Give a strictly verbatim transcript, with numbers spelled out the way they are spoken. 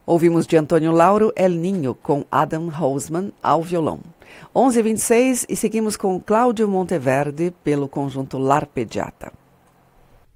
Ouvimos de Antônio Lauro El Ninho com Adam Houseman ao violão. onze e vinte e seis e seguimos com Cláudio Monteverde pelo conjunto L'Arpeggiata.